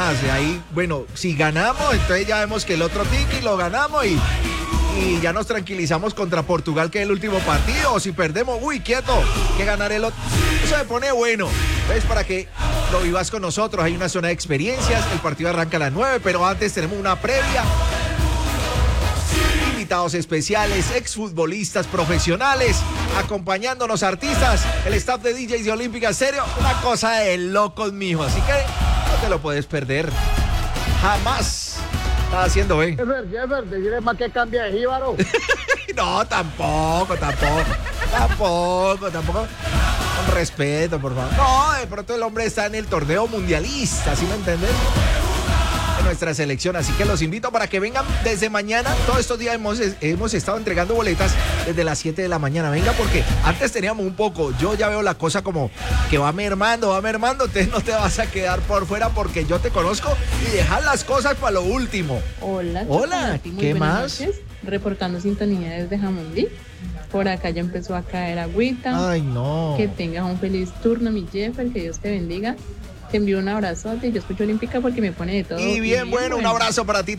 más. De ahí, bueno, si ganamos, entonces ya vemos que el otro tiki lo ganamos y ya nos tranquilizamos contra Portugal, que es el último partido. O si perdemos, uy, quieto, que ganar el otro. Eso se pone bueno. ¿Ves? Para que lo vivas con nosotros. Hay una zona de experiencias. El partido arranca a las 9, pero antes tenemos una previa. Invitados especiales, exfutbolistas profesionales, acompañándonos artistas, el staff de DJs de Olímpica Estéreo. Una cosa de locos, mijo. Así que no te lo puedes perder. Jamás. Está haciendo, Jeffer, decirle más que cambia de jíbaro. No, tampoco. Con respeto, por favor. No, de pronto el hombre está en el torneo mundialista, ¿sí me entiendes? De nuestra selección, así que los invito para que vengan desde mañana. Todos estos días hemos estado entregando boletas desde las 7 de la mañana. Venga, porque antes teníamos un poco. Yo ya veo la cosa como que va mermando. Entonces no te vas a quedar por fuera porque yo te conozco y dejar las cosas para lo último. Hola, ¿qué más? Noches. Reportando sintonía desde Jamundí. Por acá ya empezó a caer agüita. Ay, no. Que tengas un feliz turno, mi Jeffer, que Dios te bendiga. Te envío un abrazote y yo escucho Olímpica porque me pone de todo. Y bien bueno, un abrazo para ti.